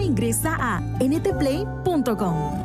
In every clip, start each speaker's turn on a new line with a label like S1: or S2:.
S1: ingresa a ntplay.com.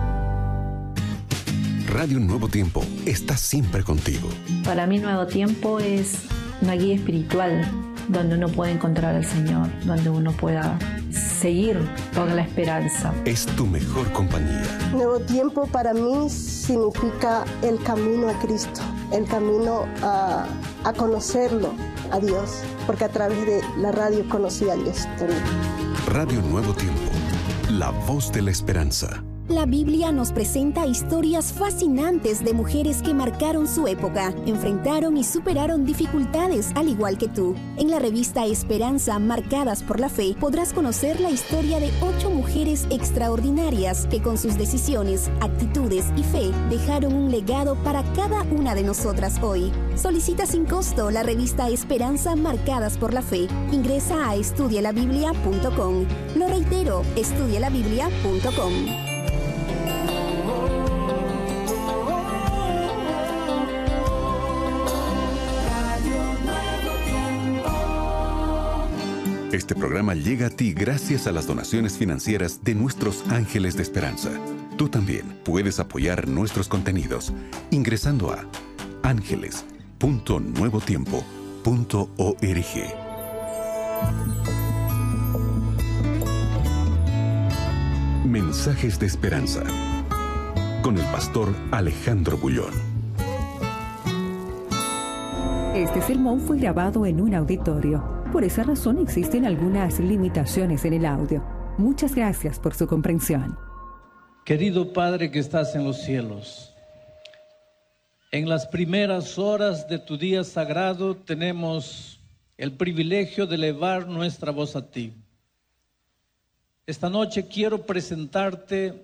S2: Radio Nuevo Tiempo está siempre contigo.
S3: Para mí Nuevo Tiempo es una guía espiritual donde uno puede encontrar al Señor, donde uno pueda seguir toda la esperanza.
S2: Es tu mejor compañía.
S4: Nuevo Tiempo para mí significa el camino a Cristo, el camino a conocerlo, a Dios, porque a través de la radio conocí a Dios también.
S2: Radio Nuevo Tiempo, la voz de la esperanza.
S5: La Biblia nos presenta historias fascinantes de mujeres que marcaron su época, enfrentaron y superaron dificultades al igual que tú. En la revista Esperanza, Marcadas por la Fe, podrás conocer la historia de 8 mujeres extraordinarias que con sus decisiones, actitudes y fe dejaron un legado para cada una de nosotras hoy. Solicita sin costo la revista Esperanza, Marcadas por la Fe. Ingresa a estudialabiblia.com. Lo reitero, estudialabiblia.com.
S2: Este programa llega a ti gracias a las donaciones financieras de nuestros ángeles de esperanza. Tú también puedes apoyar nuestros contenidos ingresando a ángeles.nuevotiempo.org. Mensajes de esperanza con el pastor Alejandro Bullón.
S6: Este sermón fue grabado en un auditorio. Por esa razón existen algunas limitaciones en el audio. Muchas gracias por su comprensión.
S7: Querido Padre que estás en los cielos, en las primeras horas de tu día sagrado tenemos el privilegio de elevar nuestra voz a ti. Esta noche quiero presentarte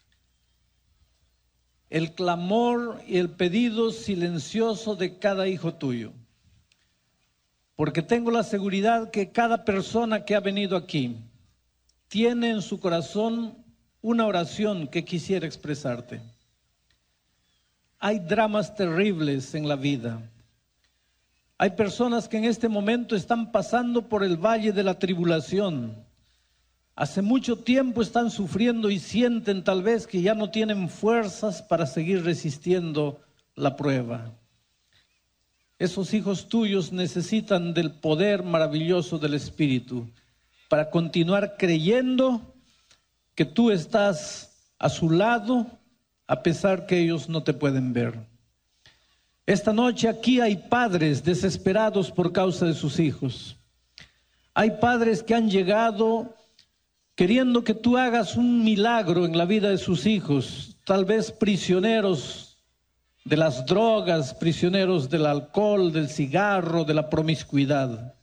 S7: el clamor y el pedido silencioso de cada hijo tuyo. Porque tengo la seguridad que cada persona que ha venido aquí tiene en su corazón una oración que quisiera expresarte. Hay dramas terribles en la vida. Hay personas que en este momento están pasando por el valle de la tribulación. Hace mucho tiempo están sufriendo y sienten tal vez que ya no tienen fuerzas para seguir resistiendo la prueba. Esos hijos tuyos necesitan del poder maravilloso del Espíritu para continuar creyendo que tú estás a su lado a pesar que ellos no te pueden ver. Esta noche aquí hay padres desesperados por causa de sus hijos. Hay padres que han llegado queriendo que tú hagas un milagro en la vida de sus hijos, tal vez prisioneros de las drogas, prisioneros del alcohol, del cigarro, de la promiscuidad.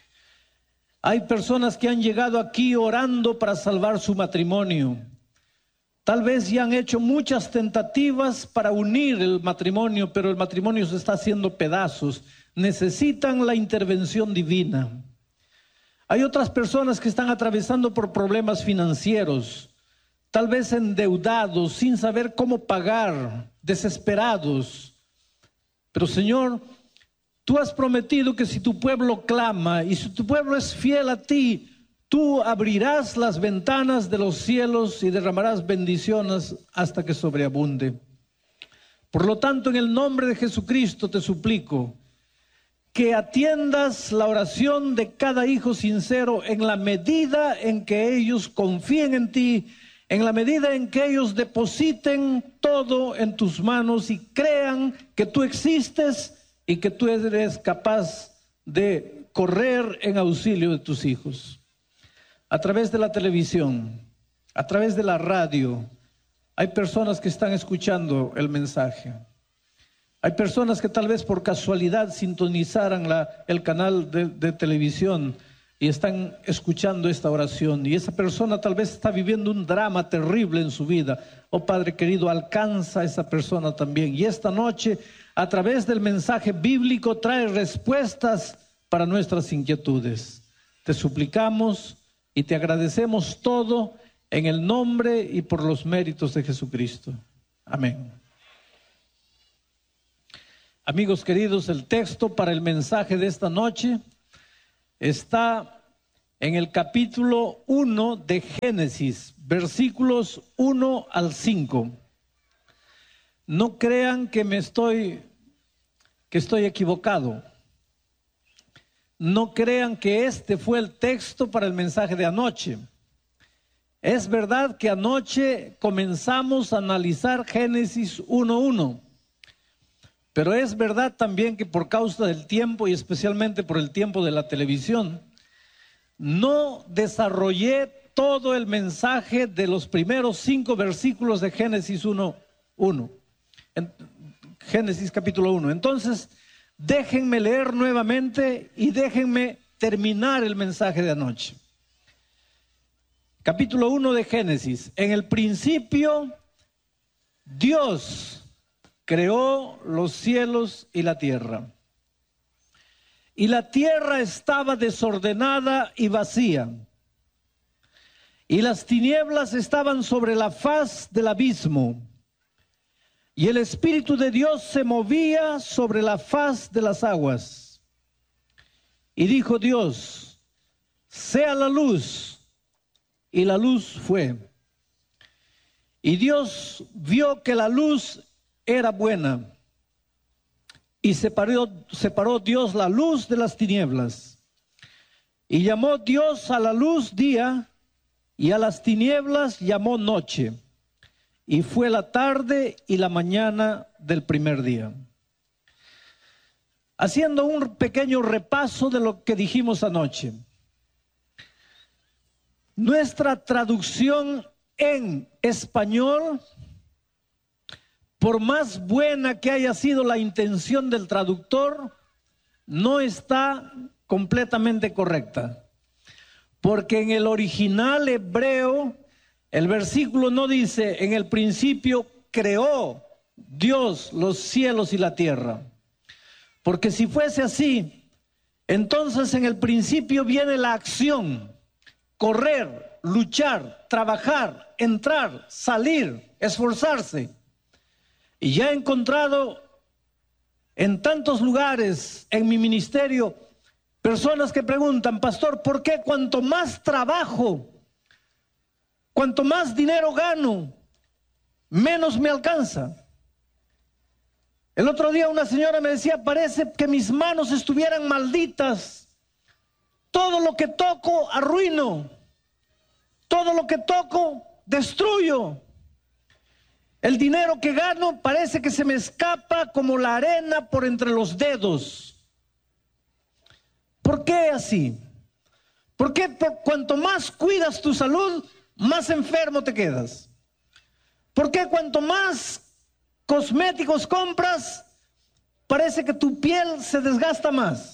S7: Hay personas que han llegado aquí orando para salvar su matrimonio. Tal vez ya han hecho muchas tentativas para unir el matrimonio, pero el matrimonio se está haciendo pedazos. Necesitan la intervención divina. Hay otras personas que están atravesando por problemas financieros, tal vez endeudados, sin saber cómo pagar, desesperados. Pero Señor, tú has prometido que si tu pueblo clama y si tu pueblo es fiel a ti, tú abrirás las ventanas de los cielos y derramarás bendiciones hasta que sobreabunde. Por lo tanto, en el nombre de Jesucristo te suplico que atiendas la oración de cada hijo sincero en la medida en que ellos confíen en ti, en la medida en que ellos depositen todo en tus manos y crean que tú existes y que tú eres capaz de correr en auxilio de tus hijos. A través de la televisión, a través de la radio, hay personas que están escuchando el mensaje. Hay personas que tal vez por casualidad sintonizaran el canal de televisión y están escuchando esta oración. Y esa persona tal vez está viviendo un drama terrible en su vida. Oh Padre querido, alcanza a esa persona también. Y esta noche, a través del mensaje bíblico, trae respuestas para nuestras inquietudes. Te suplicamos y te agradecemos todo en el nombre y por los méritos de Jesucristo. Amén. Amigos queridos, el texto para el mensaje de esta noche está en el capítulo 1 de Génesis, versículos 1 al 5. No crean que estoy equivocado. No crean que este fue el texto para el mensaje de anoche. Es verdad que anoche comenzamos a analizar Génesis 1:1, pero es verdad también que por causa del tiempo y especialmente por el tiempo de la televisión, no desarrollé todo el mensaje de los primeros 5 versículos de Génesis 1:1. Génesis capítulo 1. Entonces, déjenme leer nuevamente y déjenme terminar el mensaje de anoche. Capítulo 1 de Génesis. En el principio, Dios creó los cielos y la tierra. Y la tierra estaba desordenada y vacía. Y las tinieblas estaban sobre la faz del abismo. Y el Espíritu de Dios se movía sobre la faz de las aguas. Y dijo Dios: sea la luz. Y la luz fue. Y Dios vio que la luz era buena. Y separó Dios la luz de las tinieblas. Y llamó Dios a la luz día, y a las tinieblas llamó noche. Y fue la tarde y la mañana del primer día. Haciendo un pequeño repaso de lo que dijimos anoche. Nuestra traducción en español, por más buena que haya sido la intención del traductor, no está completamente correcta. Porque en el original hebreo, el versículo no dice: en el principio creó Dios los cielos y la tierra. Porque si fuese así, entonces en el principio viene la acción: correr, luchar, trabajar, entrar, salir, esforzarse. Y ya he encontrado en tantos lugares en mi ministerio personas que preguntan: pastor, ¿por qué cuanto más trabajo, cuanto más dinero gano, menos me alcanza? El otro día una señora me decía: parece que mis manos estuvieran malditas. Todo lo que toco arruino. Todo lo que toco destruyo. El dinero que gano parece que se me escapa como la arena por entre los dedos. ¿Por qué así? Porque cuanto más cuidas tu salud, más enfermo te quedas. Porque cuanto más cosméticos compras, parece que tu piel se desgasta más.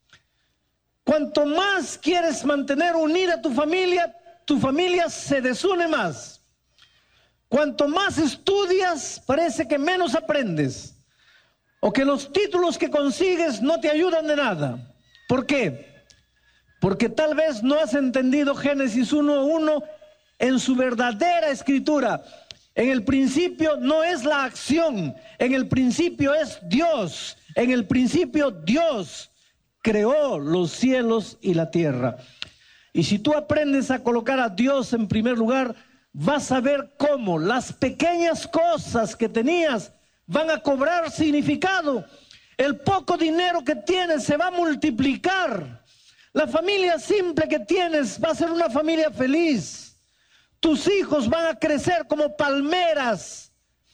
S7: Cuanto más quieres mantener unida tu familia se desune más. Cuanto más estudias, parece que menos aprendes. O que los títulos que consigues no te ayudan de nada. ¿Por qué? Porque tal vez no has entendido Génesis 1:1 en su verdadera escritura. En el principio no es la acción, en el principio es Dios. En el principio Dios creó los cielos y la tierra. Y si tú aprendes a colocar a Dios en primer lugar, vas a ver cómo las pequeñas cosas que tenías van a cobrar significado. El poco dinero que tienes se va a multiplicar. La familia simple que tienes va a ser una familia feliz. Tus hijos van a crecer como palmeras,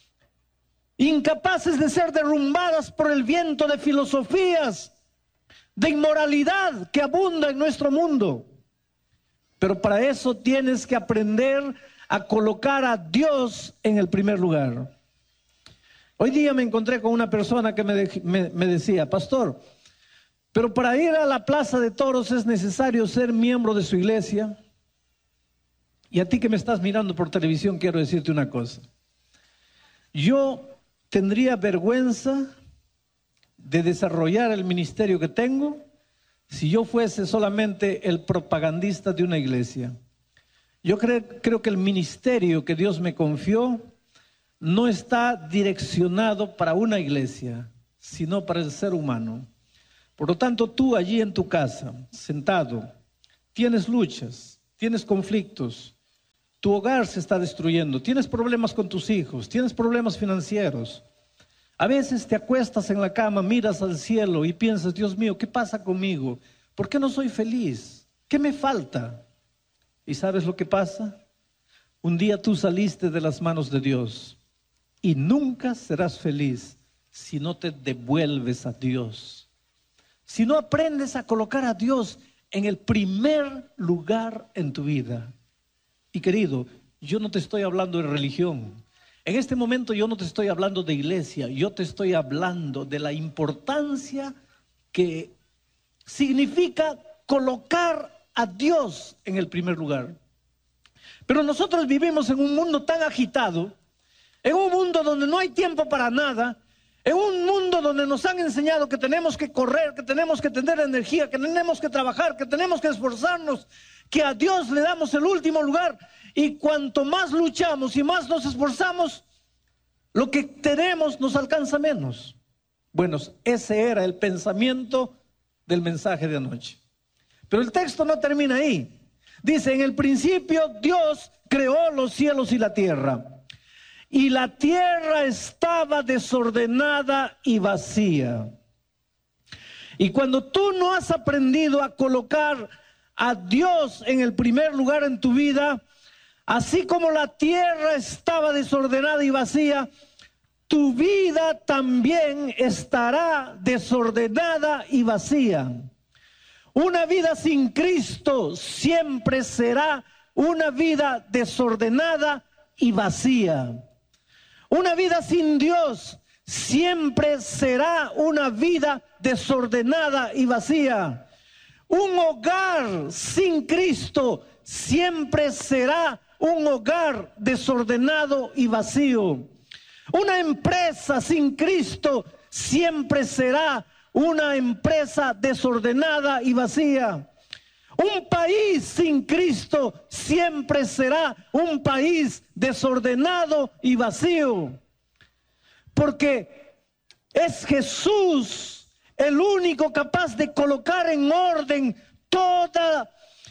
S7: incapaces de ser derrumbadas por el viento de filosofías, de inmoralidad que abunda en nuestro mundo. Pero para eso tienes que aprender a colocar a Dios en el primer lugar. Hoy día me encontré con una persona que me decía: pastor, pero para ir a la plaza de toros es necesario ser miembro de su iglesia. Y a ti que me estás mirando por televisión, quiero decirte una cosa. Yo tendría vergüenza de desarrollar el ministerio que tengo si yo fuese solamente el propagandista de una iglesia. Yo creo que el ministerio que Dios me confió no está direccionado para una iglesia, sino para el ser humano. Por lo tanto, tú allí en tu casa, sentado, tienes luchas, tienes conflictos, tu hogar se está destruyendo, tienes problemas con tus hijos, tienes problemas financieros. A veces te acuestas en la cama, miras al cielo y piensas, Dios mío, ¿qué pasa conmigo? ¿Por qué no soy feliz? ¿Qué me falta? ¿Y sabes lo que pasa? Un día tú saliste de las manos de Dios y nunca serás feliz si no te devuelves a Dios. Si no aprendes a colocar a Dios en el primer lugar en tu vida. Y querido, yo no te estoy hablando de religión. En este momento yo no te estoy hablando de iglesia. Yo te estoy hablando de la importancia que significa colocar a Dios en el primer lugar. Pero nosotros vivimos en un mundo tan agitado, en un mundo donde no hay tiempo para nada, en un mundo donde nos han enseñado que tenemos que correr, que tenemos que tener energía, que tenemos que trabajar, que tenemos que esforzarnos, que a Dios le damos el último lugar. Y cuanto más luchamos y más nos esforzamos, lo que tenemos nos alcanza menos. Bueno, ese era el pensamiento del mensaje de anoche. Pero el texto no termina ahí. Dice, en el principio Dios creó los cielos y la tierra. Y la tierra estaba desordenada y vacía. Y cuando tú no has aprendido a colocar a Dios en el primer lugar en tu vida, así como la tierra estaba desordenada y vacía, tu vida también estará desordenada y vacía. Una vida sin Cristo siempre será una vida desordenada y vacía. Una vida sin Dios siempre será una vida desordenada y vacía. Un hogar sin Cristo siempre será un hogar desordenado y vacío. Una empresa sin Cristo siempre será una empresa desordenada y vacía. Un país sin Cristo siempre será un país desordenado y vacío. Porque es Jesús el único capaz de colocar en orden todo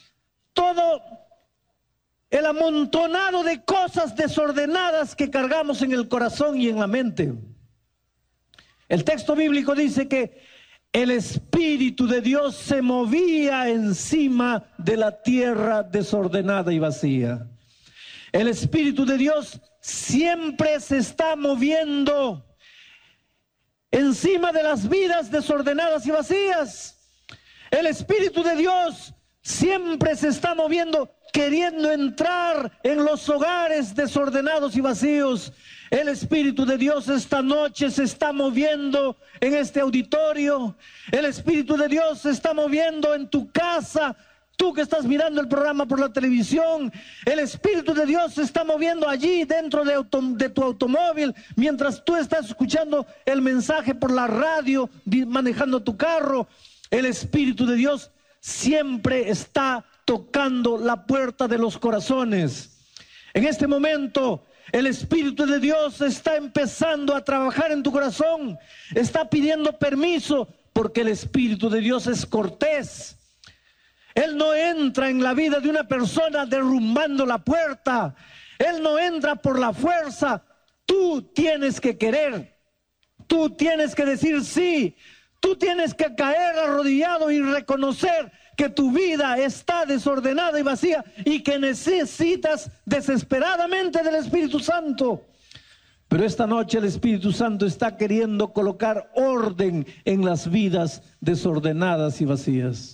S7: el amontonado de cosas desordenadas que cargamos en el corazón y en la mente. El texto bíblico dice que el Espíritu de Dios se movía encima de la tierra desordenada y vacía. El Espíritu de Dios siempre se está moviendo encima de las vidas desordenadas y vacías. El Espíritu de Dios siempre se está moviendo, queriendo entrar en los hogares desordenados y vacíos. El Espíritu de Dios esta noche se está moviendo en este auditorio. El Espíritu de Dios se está moviendo en tu casa. Tú que estás mirando el programa por la televisión, el Espíritu de Dios se está moviendo allí dentro de tu automóvil, mientras tú estás escuchando el mensaje por la radio, manejando tu carro. El Espíritu de Dios siempre está tocando la puerta de los corazones. En este momento, el Espíritu de Dios está empezando a trabajar en tu corazón. Está pidiendo permiso porque el Espíritu de Dios es cortés. Él no entra en la vida de una persona derrumbando la puerta. Él no entra por la fuerza. Tú tienes que querer. Tú tienes que decir sí. Tú tienes que caer arrodillado y reconocer que tu vida está desordenada y vacía y que necesitas desesperadamente del Espíritu Santo. Pero esta noche el Espíritu Santo está queriendo colocar orden en las vidas desordenadas y vacías.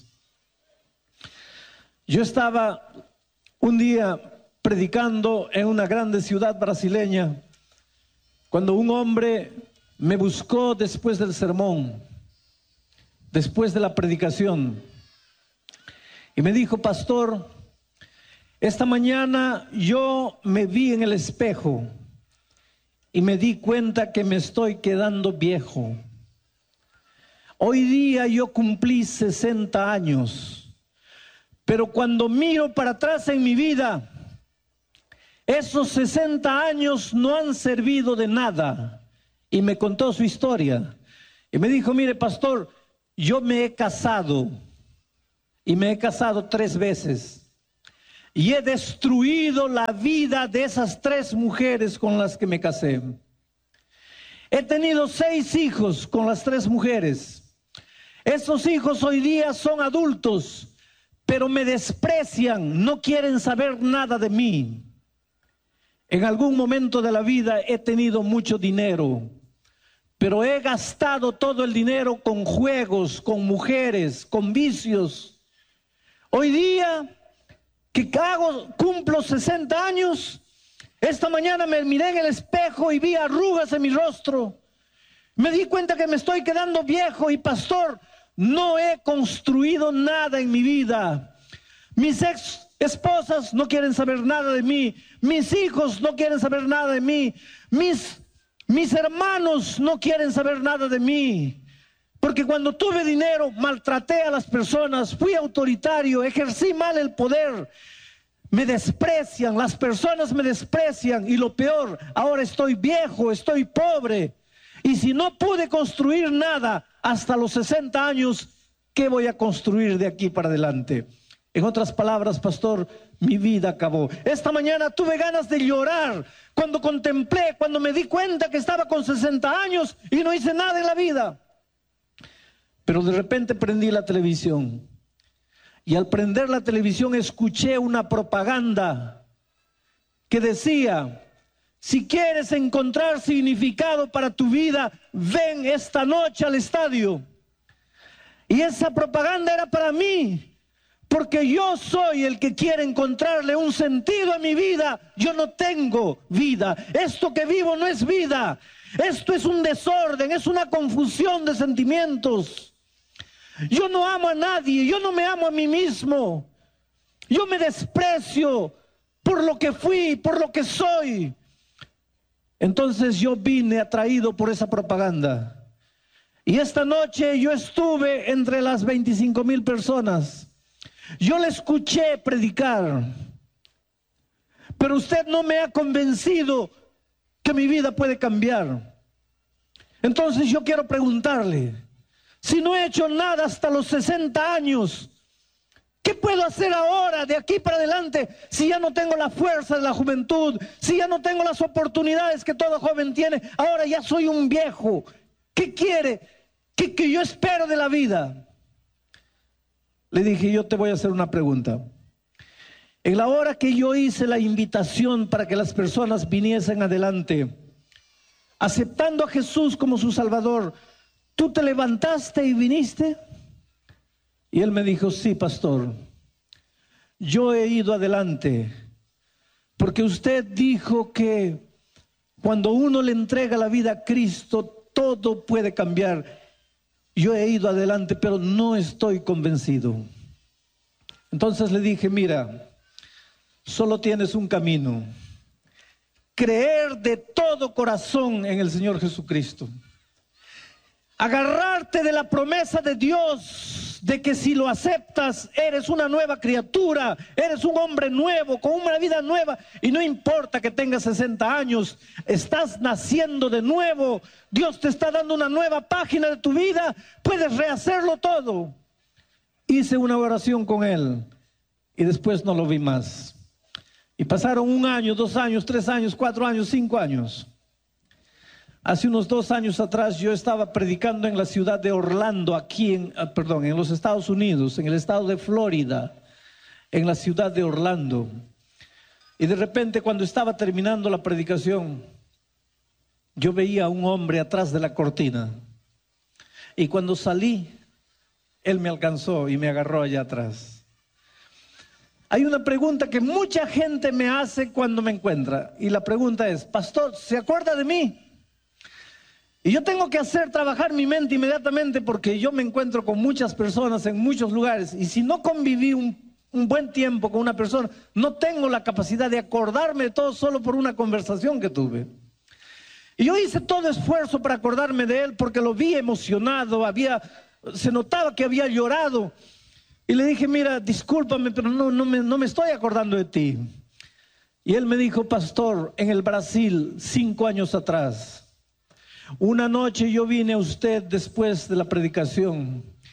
S7: Yo estaba un día predicando en una grande ciudad brasileña cuando un hombre me buscó después del sermón, después de la predicación, y me dijo: pastor, esta mañana yo me vi en el espejo y me di cuenta que me estoy quedando viejo. Hoy día yo cumplí 60 años. Pero cuando miro para atrás en mi vida, esos 60 años no han servido de nada. Y me contó su historia. Y me dijo: mire, pastor, yo me he casado y me he casado 3 veces. Y he destruido la vida de esas 3 mujeres con las que me casé. He tenido 6 hijos con las 3 mujeres. Esos hijos hoy día son adultos, pero me desprecian, no quieren saber nada de mí. En algún momento de la vida he tenido mucho dinero, pero he gastado todo el dinero con juegos, con mujeres, con vicios. Hoy día que cumplo 60 años, esta mañana me miré en el espejo y vi arrugas en mi rostro. Me di cuenta que me estoy quedando viejo y pastor, no he construido nada en mi vida. Mis esposas no quieren saber nada de mí. Mis hijos no quieren saber nada de mí. Mis hermanos no quieren saber nada de mí. Porque cuando tuve dinero, maltraté a las personas, fui autoritario, ejercí mal el poder. Me desprecian, las personas me desprecian. Y lo peor, ahora estoy viejo, estoy pobre. Y si no pude construir nada hasta los 60 años, ¿qué voy a construir de aquí para adelante? En otras palabras, pastor, mi vida acabó. Esta mañana tuve ganas de llorar cuando contemplé, cuando me di cuenta que estaba con 60 años y no hice nada en la vida. Pero de repente prendí la televisión. Y al prender la televisión escuché una propaganda que decía: si quieres encontrar significado para tu vida, ven esta noche al estadio. Y esa propaganda era para mí, porque yo soy el que quiere encontrarle un sentido a mi vida. Yo no tengo vida. Esto que vivo no es vida. Esto es un desorden, es una confusión de sentimientos. Yo no amo a nadie, yo no me amo a mí mismo. Yo me desprecio por lo que fui, por lo que soy. Entonces yo vine atraído por esa propaganda. Y esta noche yo estuve entre las 25,000 personas. Yo le escuché predicar. Pero usted no me ha convencido que mi vida puede cambiar. Entonces yo quiero preguntarle, si no he hecho nada hasta los 60 años, ¿qué puedo hacer ahora de aquí para adelante si ya no tengo la fuerza de la juventud, si ya no tengo las oportunidades que todo joven tiene? Ahora ya soy un viejo. ¿Qué quiere? ¿Qué yo espero de la vida? Le dije, yo te voy a hacer una pregunta. En la hora que yo hice la invitación para que las personas viniesen adelante, aceptando a Jesús como su Salvador, ¿tú te levantaste y viniste? Y él me dijo, sí, pastor, yo he ido adelante, porque usted dijo que cuando uno le entrega la vida a Cristo, todo puede cambiar. Yo he ido adelante, pero no estoy convencido. Entonces le dije, mira, solo tienes un camino: creer de todo corazón en el Señor Jesucristo. Agarrarte de la promesa de Dios, de que si lo aceptas, eres una nueva criatura, eres un hombre nuevo, con una vida nueva, y no importa que tengas 60 años, estás naciendo de nuevo, Dios te está dando una nueva página de tu vida, puedes rehacerlo todo. Hice una oración con él, y después no lo vi más. Y pasaron 1 año, 2 años, 3 años, 4 años, 5 años. Hace unos 2 años atrás yo estaba predicando en la ciudad de Orlando, en los Estados Unidos, en el estado de Florida, en la ciudad de Orlando. Y de repente, cuando estaba terminando la predicación, yo veía a un hombre atrás de la cortina. Y cuando salí, él me alcanzó y me agarró allá atrás. Hay una pregunta que mucha gente me hace cuando me encuentra. Y la pregunta es, pastor, ¿se acuerda de mí? Y yo tengo que hacer trabajar mi mente inmediatamente, porque yo me encuentro con muchas personas en muchos lugares. Y si no conviví un buen tiempo con una persona, no tengo la capacidad de acordarme de todo solo por una conversación que tuve. Y yo hice todo esfuerzo para acordarme de él, porque lo vi emocionado, se notaba que había llorado. Y le dije, mira, discúlpame, pero no me estoy acordando de ti. Y él me dijo, pastor, en el Brasil, 5 años atrás, una noche yo vine a usted después de la predicación.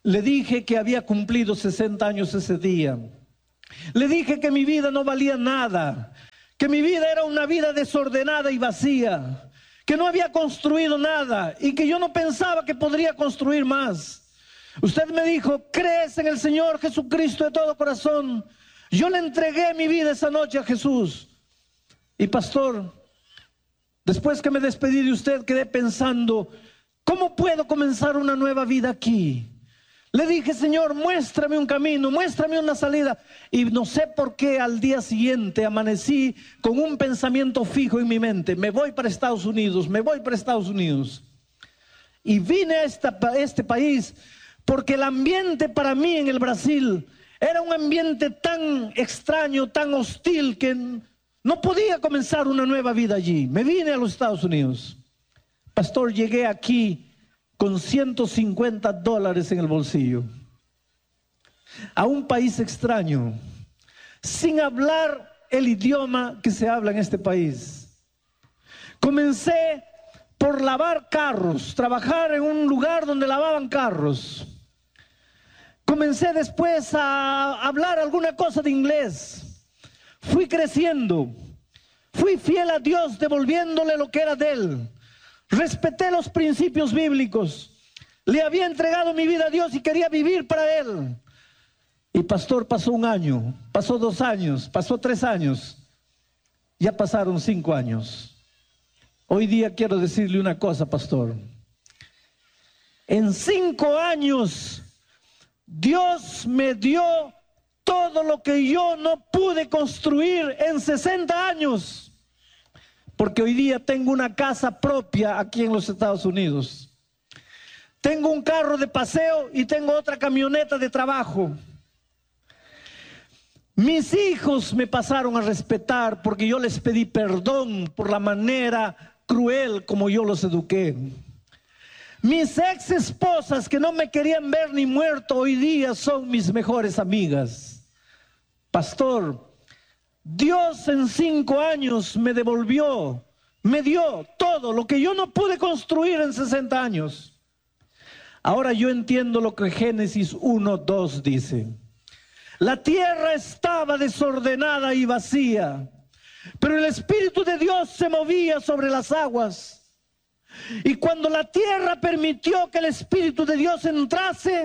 S7: Le dije que había cumplido 60 años ese día. Le dije que mi vida no valía nada, que mi vida era una vida desordenada y vacía, que no había construido nada y que yo no pensaba que podría construir más. Usted me dijo, ¿crees en el Señor Jesucristo de todo corazón? Yo le entregué mi vida esa noche a Jesús. Y pastor, después que me despedí de usted, quedé pensando, ¿cómo puedo comenzar una nueva vida aquí? Le dije, Señor, muéstrame un camino, muéstrame una salida. Y no sé por qué al día siguiente amanecí con un pensamiento fijo en mi mente. Me voy para Estados Unidos, me voy para Estados Unidos. Y vine a este país porque el ambiente para mí en el Brasil era un ambiente tan extraño, tan hostil, que no podía comenzar una nueva vida allí. Me vine a los Estados Unidos. Pastor, llegué aquí con $150 en el bolsillo, a un país extraño, sin hablar el idioma que se habla en este país. Comencé por lavar carros, trabajar en un lugar donde lavaban carros. Comencé después a hablar alguna cosa de inglés. Fui creciendo, fui fiel a Dios, devolviéndole lo que era de Él. Respeté los principios bíblicos. Le había entregado mi vida a Dios y quería vivir para Él. Y pastor, pasó 1 año, pasó 2 años, pasó 3 años. Ya pasaron 5 años. Hoy día quiero decirle una cosa, pastor. En 5 años, Dios me dio todo lo que yo no pude construir en 60 años. Porque hoy día tengo una casa propia aquí en los Estados Unidos. Tengo un carro de paseo y tengo otra camioneta de trabajo. Mis hijos me pasaron a respetar porque yo les pedí perdón por la manera cruel como yo los eduqué. Mis ex esposas que no me querían ver ni muerto hoy día son mis mejores amigas. Pastor, Dios en 5 años me devolvió, me dio todo lo que yo no pude construir en 60 años. Ahora yo entiendo lo que Génesis 1:2 dice. La tierra estaba desordenada y vacía, pero el Espíritu de Dios se movía sobre las aguas. Y cuando la tierra permitió que el Espíritu de Dios entrase,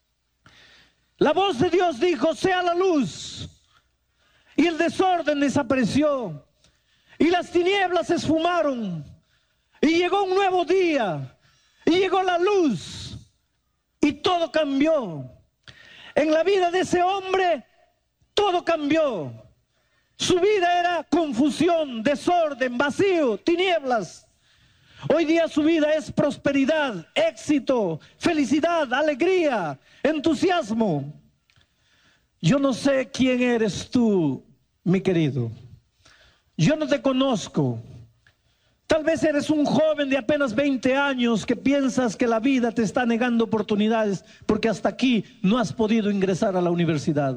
S7: la voz de Dios dijo, sea la luz. Y el desorden desapareció. Y las tinieblas se esfumaron. Y llegó un nuevo día. Y llegó la luz. Y todo cambió. En la vida de ese hombre, todo cambió. Su vida era confusión, desorden, vacío, tinieblas. Hoy día su vida es prosperidad, éxito, felicidad, alegría, entusiasmo. Yo no sé quién eres tú, mi querido. Yo no te conozco. Tal vez eres un joven de apenas 20 años que piensas que la vida te está negando oportunidades porque hasta aquí no has podido ingresar a la universidad.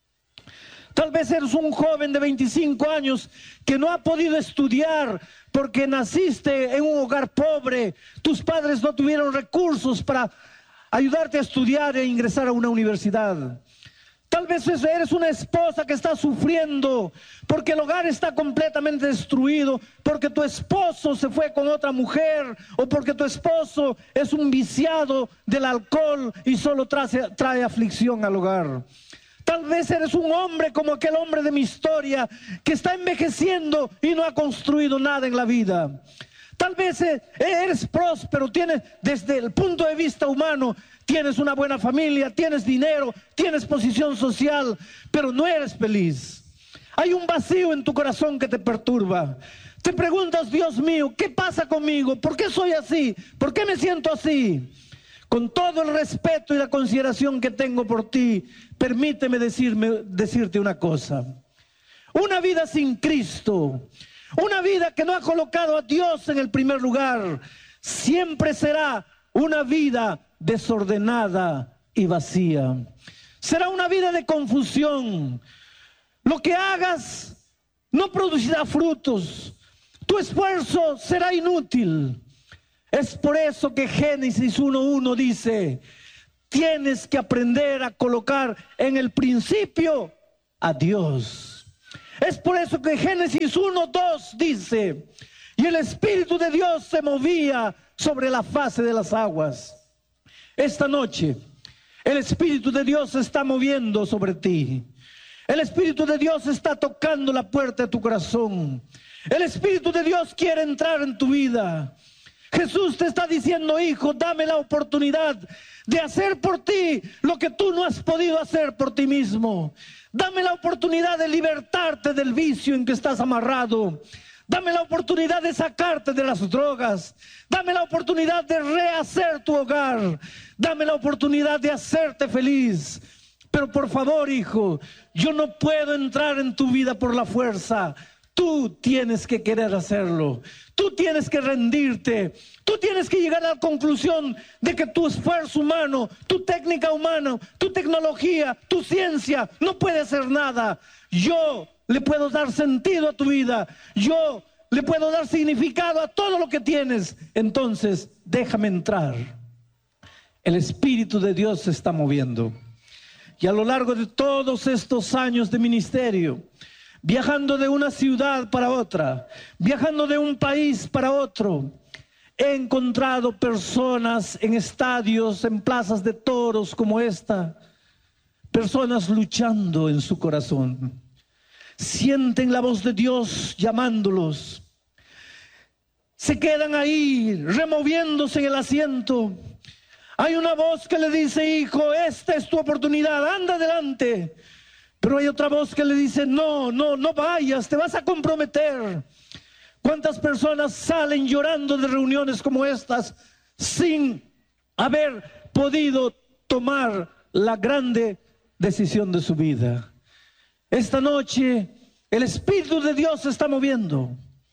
S7: Tal vez eres un joven de 25 años que no ha podido estudiar porque naciste en un hogar pobre. Tus padres no tuvieron recursos para ayudarte a estudiar e ingresar a una universidad. Tal vez eres una esposa que está sufriendo porque el hogar está completamente destruido, porque tu esposo se fue con otra mujer o porque tu esposo es un viciado del alcohol y solo trae aflicción al hogar. Tal vez eres un hombre como aquel hombre de mi historia que está envejeciendo y no ha construido nada en la vida. Tal vez eres próspero, tienes desde el punto de vista humano, tienes una buena familia, tienes dinero, tienes posición social, pero no eres feliz. Hay un vacío en tu corazón que te perturba. Te preguntas, Dios mío, ¿qué pasa conmigo? ¿Por qué soy así? ¿Por qué me siento así? Con todo el respeto y la consideración que tengo por ti, permíteme decirte una cosa. Una vida sin Cristo, una vida que no ha colocado a Dios en el primer lugar, siempre será una vida desordenada y vacía. Será una vida de confusión. Lo que hagas no producirá frutos. Tu esfuerzo será inútil. Es por eso que Génesis 1:1 dice, tienes que aprender a colocar en el principio a Dios. Es por eso que Génesis 1:2 dice: y el Espíritu de Dios se movía sobre la faz de las aguas. Esta noche el Espíritu de Dios se está moviendo sobre ti. El Espíritu de Dios está tocando la puerta de tu corazón. El Espíritu de Dios quiere entrar en tu vida. Jesús te está diciendo: hijo, dame la oportunidad de hacer por ti lo que tú no has podido hacer por ti mismo. Dame la oportunidad de libertarte del vicio en que estás amarrado. Dame la oportunidad de sacarte de las drogas. Dame la oportunidad de rehacer tu hogar. Dame la oportunidad de hacerte feliz. Pero por favor, hijo, yo no puedo entrar en tu vida por la fuerza. Tú tienes que querer hacerlo. Tú tienes que rendirte. Tú tienes que llegar a la conclusión de que tu esfuerzo humano, tu técnica humana, tu tecnología, tu ciencia no puede hacer nada. Yo le puedo dar sentido a tu vida. Yo le puedo dar significado a todo lo que tienes. Entonces, déjame entrar. El Espíritu de Dios se está moviendo. Y a lo largo de todos estos años de ministerio, viajando de una ciudad para otra, viajando de un país para otro, he encontrado personas en estadios, en plazas de toros como esta, personas luchando en su corazón. Sienten la voz de Dios llamándolos. Se quedan ahí removiéndose en el asiento. Hay una voz que le dice: hijo, esta es tu oportunidad, anda adelante. Pero hay otra voz que le dice: no vayas, te vas a comprometer. ¿Cuántas personas salen llorando de reuniones como estas sin haber podido tomar la grande decisión de su vida? Esta noche el Espíritu de Dios se está moviendo.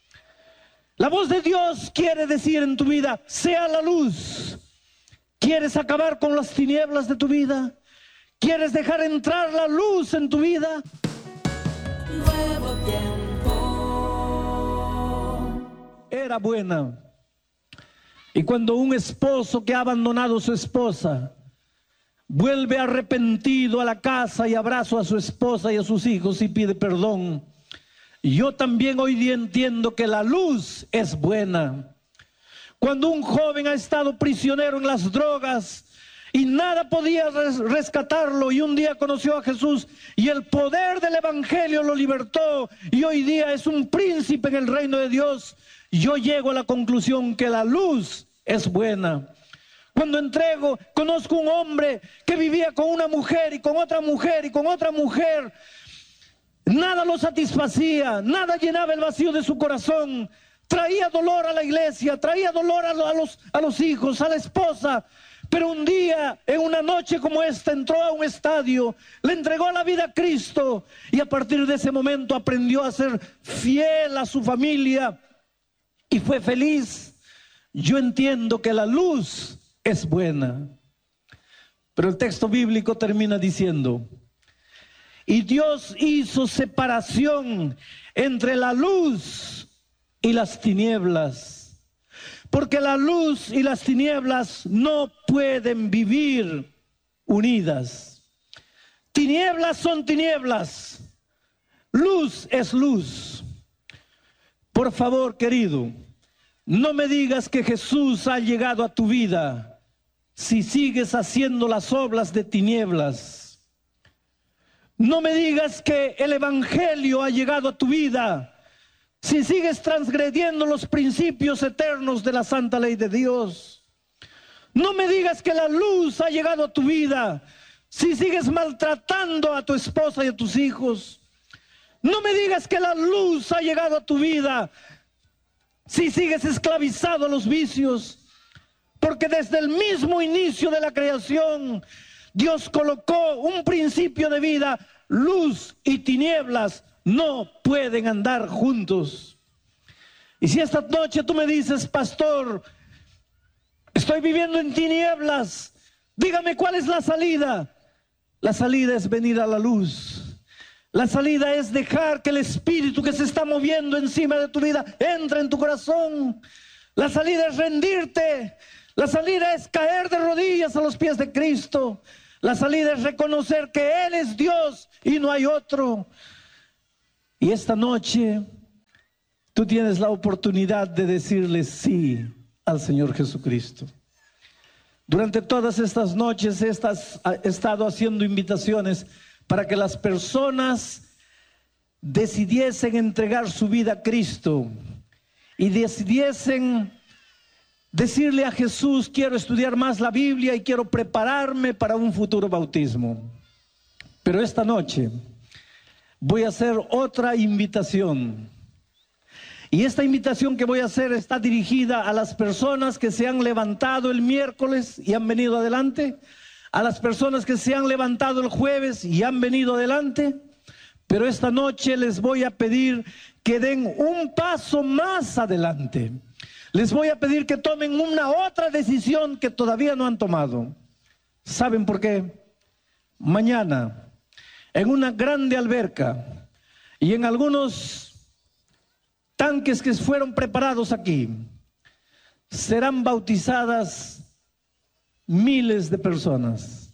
S7: La voz de Dios quiere decir en tu vida: sea la luz. ¿Quieres acabar con las tinieblas de tu vida? ¿Quieres dejar entrar la luz en tu vida?
S8: Nuevo tiempo.
S7: Era buena. Y cuando un esposo que ha abandonado a su esposa vuelve arrepentido a la casa y abraza a su esposa y a sus hijos y pide perdón, yo también hoy día entiendo que la luz es buena. Cuando un joven ha estado prisionero en las drogas y nada podía rescatarlo, y un día conoció a Jesús y el poder del Evangelio lo libertó, y hoy día es un príncipe en el reino de Dios, yo llego a la conclusión que la luz es buena. Cuando conozco un hombre que vivía con una mujer y con otra mujer y con otra mujer, nada lo satisfacía, nada llenaba el vacío de su corazón. Traía dolor a la iglesia, traía dolor a los hijos, a la esposa. Pero un día, en una noche como esta, entró a un estadio, le entregó la vida a Cristo, y a partir de ese momento aprendió a ser fiel a su familia y fue feliz. Yo entiendo que la luz es buena. Pero el texto bíblico termina diciendo: y Dios hizo separación entre la luz y las tinieblas, porque la luz y las tinieblas no pueden vivir unidas. Tinieblas son tinieblas, luz es luz. Por favor, querido, no me digas que Jesús ha llegado a tu vida si sigues haciendo las obras de tinieblas. No me digas que el Evangelio ha llegado a tu vida si sigues transgrediendo los principios eternos de la santa ley de Dios. No me digas que la luz ha llegado a tu vida si sigues maltratando a tu esposa y a tus hijos. No me digas que la luz ha llegado a tu vida si sigues esclavizado a los vicios. Porque desde el mismo inicio de la creación, Dios colocó un principio de vida. Luz y tinieblas no pueden andar juntos. Y si esta noche tú me dices: pastor, estoy viviendo en tinieblas, dígame cuál es la salida. La salida es venir a la luz. La salida es dejar que el Espíritu que se está moviendo encima de tu vida entre en tu corazón. La salida es rendirte. La salida es caer de rodillas a los pies de Cristo. La salida es reconocer que Él es Dios y no hay otro. Y esta noche tú tienes la oportunidad de decirle sí al Señor Jesucristo. Durante todas estas noches he estado haciendo invitaciones para que las personas decidiesen entregar su vida a Cristo y decidiesen decirle a Jesús: quiero estudiar más la Biblia y quiero prepararme para un futuro bautismo. Pero esta noche voy a hacer otra invitación. Y esta invitación que voy a hacer está dirigida a las personas que se han levantado el miércoles y han venido adelante, a las personas que se han levantado el jueves y han venido adelante. Pero esta noche les voy a pedir que den un paso más adelante. Les voy a pedir que tomen una otra decisión que todavía no han tomado. ¿Saben por qué? Mañana, en una grande alberca y en algunos tanques que fueron preparados aquí, serán bautizadas miles de personas.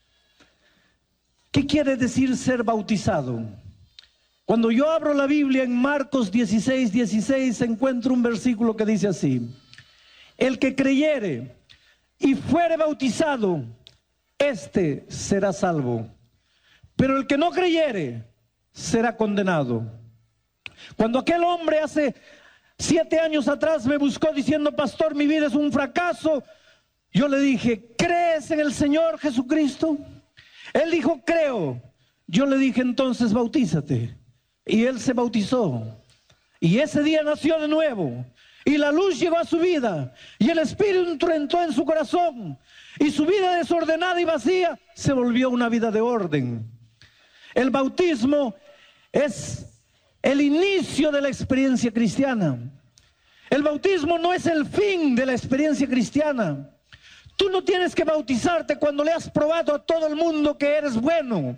S7: ¿Qué quiere decir ser bautizado? Cuando yo abro la Biblia en Marcos 16:16, encuentro un versículo que dice así: el que creyere y fuere bautizado, este será salvo, pero el que no creyere será condenado. Cuando aquel hombre hace 7 años atrás me buscó diciendo: pastor, mi vida es un fracaso, yo le dije: ¿crees en el Señor Jesucristo? Él dijo: creo. Yo le dije: entonces bautízate. Y él se bautizó. Y ese día nació de nuevo. Y la luz llegó a su vida. Y el Espíritu entró en su corazón. Y su vida desordenada y vacía se volvió una vida de orden. El bautismo es el inicio de la experiencia cristiana. El bautismo no es el fin de la experiencia cristiana. Tú no tienes que bautizarte cuando le has probado a todo el mundo que eres bueno.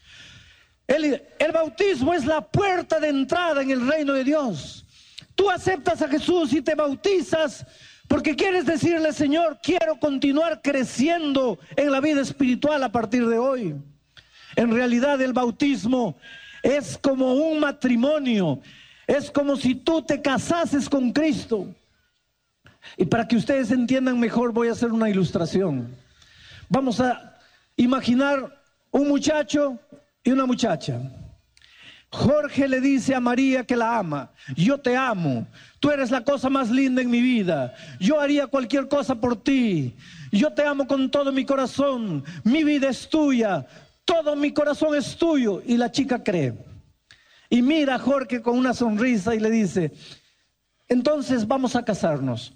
S7: El bautismo es la puerta de entrada en el reino de Dios. Tú aceptas a Jesús y te bautizas porque quieres decirle: Señor, quiero continuar creciendo en la vida espiritual a partir de hoy. En realidad el bautismo es como un matrimonio. Es como si tú te casases con Cristo. Y para que ustedes entiendan mejor, voy a hacer una ilustración. Vamos a imaginar un muchacho y una muchacha. Jorge le dice a María que la ama: yo te amo, tú eres la cosa más linda en mi vida, yo haría cualquier cosa por ti, yo te amo con todo mi corazón, mi vida es tuya, todo mi corazón es tuyo. Y la chica cree y mira a Jorge con una sonrisa y le dice: entonces vamos a casarnos.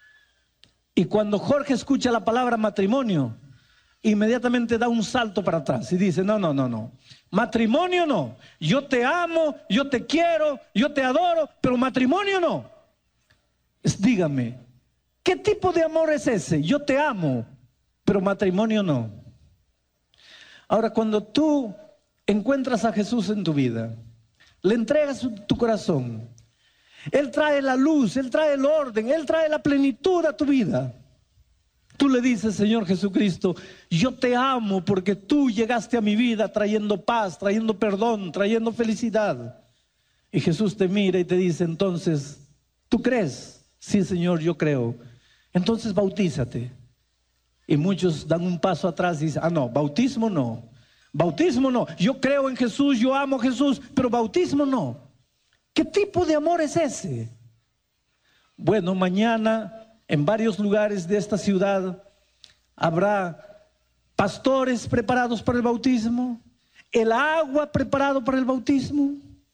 S7: Y cuando Jorge escucha la palabra matrimonio, inmediatamente da un salto para atrás y dice: no, matrimonio no, yo te amo, yo te quiero, yo te adoro, pero matrimonio no. Dígame, ¿qué tipo de amor es ese? Yo te amo, pero matrimonio no. Ahora, cuando tú encuentras a Jesús en tu vida, le entregas tu corazón, Él trae la luz, Él trae el orden, Él trae la plenitud a tu vida. Tú le dices: Señor Jesucristo, yo te amo porque tú llegaste a mi vida trayendo paz, trayendo perdón, trayendo felicidad. Y Jesús te mira y te dice: entonces, ¿tú crees? Sí, Señor, yo creo. Entonces bautízate. Y muchos dan un paso atrás y dicen: no, bautismo no. Bautismo no. Yo creo en Jesús, yo amo a Jesús, pero bautismo no. ¿Qué tipo de amor es ese? Bueno, mañana en varios lugares de esta ciudad habrá pastores preparados para el bautismo, el agua preparado para el bautismo.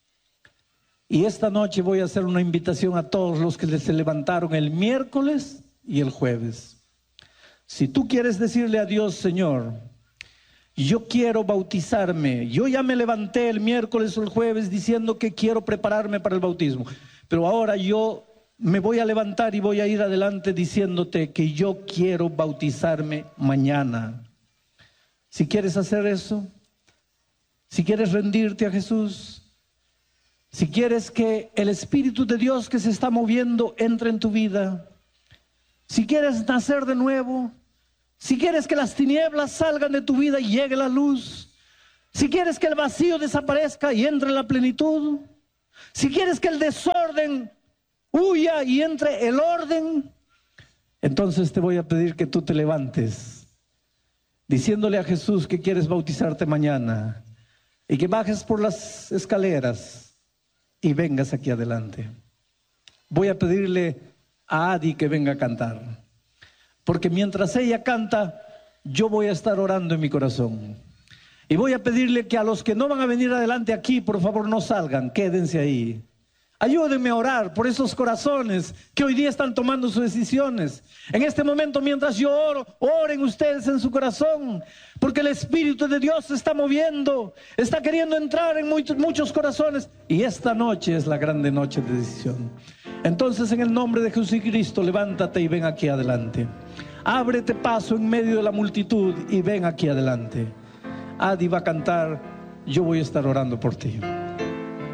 S7: Y esta noche voy a hacer una invitación a todos los que se levantaron el miércoles y el jueves. Si tú quieres decirle a Dios: Señor, yo quiero bautizarme, yo ya me levanté el miércoles o el jueves diciendo que quiero prepararme para el bautismo, pero ahora yo me voy a levantar y voy a ir adelante diciéndote que yo quiero bautizarme mañana. Si quieres hacer eso, si quieres rendirte a Jesús, si quieres que el Espíritu de Dios que se está moviendo entre en tu vida, si quieres nacer de nuevo, si quieres que las tinieblas salgan de tu vida y llegue la luz, si quieres que el vacío desaparezca y entre la plenitud, si quieres que el desorden huya y entre el orden, entonces te voy a pedir que tú te levantes, diciéndole a Jesús que quieres bautizarte mañana, y que bajes por las escaleras y vengas aquí adelante. Voy a pedirle a Adi que venga a cantar, porque mientras ella canta, yo voy a estar orando en mi corazón. Y voy a pedirle que a los que no van a venir adelante aquí, por favor no salgan, quédense ahí. Ayúdenme a orar por esos corazones que hoy día están tomando sus decisiones. En este momento, mientras yo oro, oren ustedes en su corazón, porque el Espíritu de Dios se está moviendo, está queriendo entrar en muchos corazones, y esta noche es la grande noche de decisión. Entonces, en el nombre de Jesucristo, levántate y ven aquí adelante. Ábrete paso en medio de la multitud y ven aquí adelante. Adi va a cantar, yo voy a estar orando por ti.